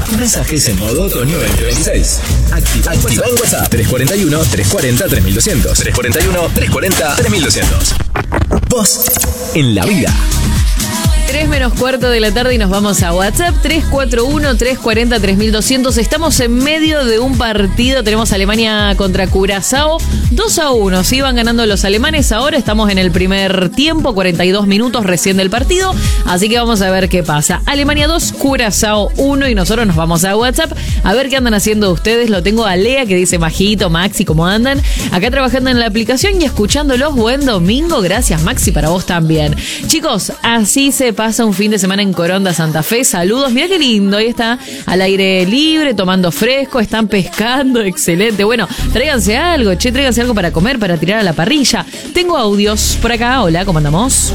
Mensajes en modo otoño 2026. Activa en WhatsApp 341-340-3200. 341-340-3200. Vos en la vida. 3 menos cuarto de la tarde y nos vamos a WhatsApp 341-340-3200. Estamos en medio de un partido. Tenemos Alemania contra Curazao. 2-1. Se iban ganando los alemanes. Ahora estamos en el primer tiempo, 42 minutos recién del partido. Así que vamos a ver qué pasa. Alemania 2, Curazao 1. Y nosotros nos vamos a WhatsApp a ver qué andan haciendo ustedes. Lo tengo a Lea que dice: Majito, Maxi, ¿cómo andan? Acá trabajando en la aplicación y escuchándolos. Buen domingo. Gracias, Maxi, para vos también. Chicos, así se pasa un fin de semana en Coronda, Santa Fe. Saludos, mirá qué lindo. Ahí está al aire libre, tomando fresco, están pescando, excelente. Bueno, tráiganse algo, tráiganse algo para comer, para tirar a la parrilla. Tengo audios por acá. Hola, ¿cómo andamos?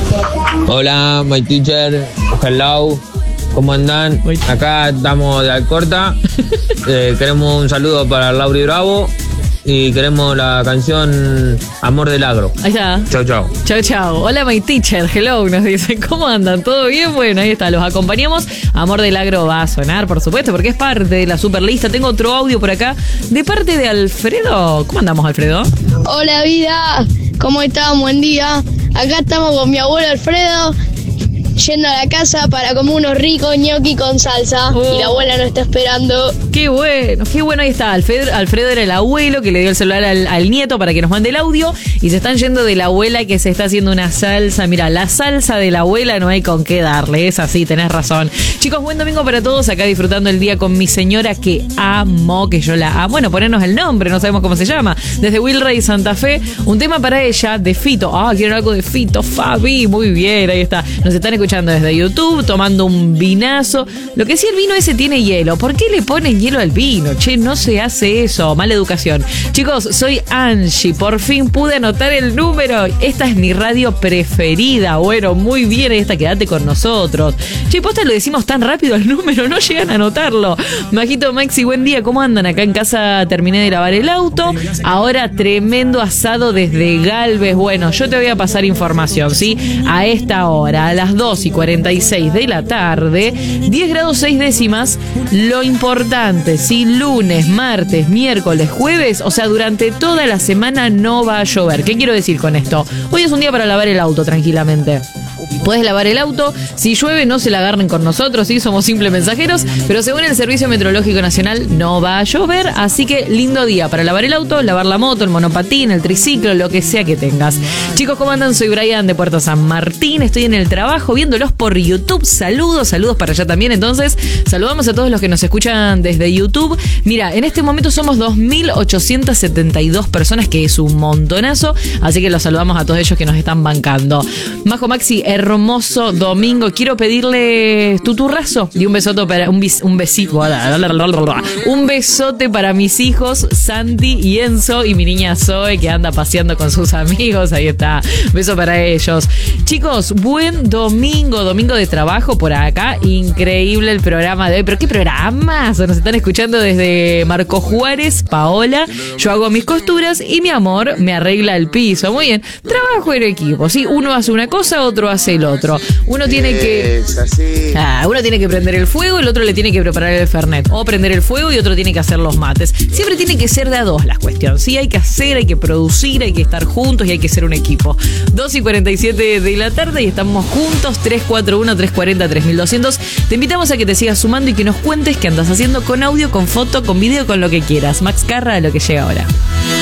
Hola, my teacher, hello, ¿cómo andan? Acá estamos de Alcorta. Queremos un saludo para Lauri Bravo. Y queremos la canción Amor del Agro. Ahí está. Chau, chau. Chau, chau. Hola, my teacher. Hello, nos dicen. ¿Cómo andan? ¿Todo bien? Bueno, ahí está. Los acompañamos. Amor del Agro va a sonar, por supuesto, porque es parte de la superlista. Tengo otro audio por acá de parte de Alfredo. ¿Cómo andamos, Alfredo? Hola, vida. ¿Cómo están? Buen día. Acá estamos con mi abuelo Alfredo, yendo a la casa para comer unos ricos ñoqui con salsa. Y la abuela nos está esperando. Qué bueno, ahí está. Alfredo era el abuelo que le dio el celular al nieto para que nos mande el audio. Y se están yendo de la abuela que se está haciendo una salsa. Mira, la salsa de la abuela no hay con qué darle. Es así, tenés razón. Chicos, buen domingo para todos. Acá disfrutando el día con mi señora que amo, que yo la amo. Bueno, ponernos el nombre, no sabemos cómo se llama. Desde Wilray, Santa Fe. Un tema para ella de Fito. Quieren algo de Fito, Fabi. Muy bien, ahí está. Nos están escuchando desde YouTube, tomando un vinazo. Lo que sí, el vino ese tiene hielo. ¿Por qué le ponen hielo al vino? Che, no se hace eso. Mala educación. Chicos, soy Angie. Por fin pude anotar el número. Esta es mi radio preferida. Bueno, muy bien. Esta, quédate con nosotros. Che, posta, lo decimos tan rápido el número. No llegan a anotarlo. Majito, Maxi, buen día. ¿Cómo andan? Acá en casa terminé de lavar el auto. Ahora tremendo asado desde Galvez. Bueno, yo te voy a pasar información, ¿sí? A esta hora, a las 2:46 de la tarde, 10 grados 6 décimas. Lo importante, si lunes, martes, miércoles, jueves, o sea, durante toda la semana no va a llover. ¿Qué quiero decir con esto? Hoy es un día para lavar el auto tranquilamente. Podés lavar el auto, si llueve no se la agarren con nosotros, ¿sí? Somos simples mensajeros, pero según el Servicio Meteorológico Nacional no va a llover, así que lindo día para lavar el auto, lavar la moto, el monopatín, el triciclo, lo que sea que tengas. Chicos, ¿cómo andan? Soy Brian de Puerto San Martín, estoy en el trabajo viéndolos por YouTube. Saludos para allá también. Entonces, saludamos a todos los que nos escuchan desde YouTube. Mira, en este momento somos 2.872 personas, que es un montonazo, así que los saludamos a todos ellos que nos están bancando. Majo, Maxi, hermoso domingo. Quiero pedirle tu turrazo y un besote para un besote para mis hijos Santi y Enzo y mi niña Zoe, que anda paseando con sus amigos. Ahí está. Beso para ellos. Chicos, buen domingo de trabajo por acá. Increíble el programa de hoy. ¿Pero qué programas? Nos están escuchando desde Marco Juárez, Paola. Yo hago mis costuras y mi amor me arregla el piso. Muy bien. Trabajo en equipo, ¿sí? Uno hace una cosa, otro hace el otro. Uno tiene que prender el fuego, el otro le tiene que preparar el fernet. O prender el fuego y otro tiene que hacer los mates. Siempre tiene que ser de a dos la cuestión. Sí, hay que hacer, hay que producir, hay que estar juntos y hay que ser un equipo. 2:47 de la tarde y estamos juntos. 341-340-3200. Te invitamos a que te sigas sumando y que nos cuentes qué andas haciendo con audio, con foto, con video, con lo que quieras. Max Carra, lo que llega ahora.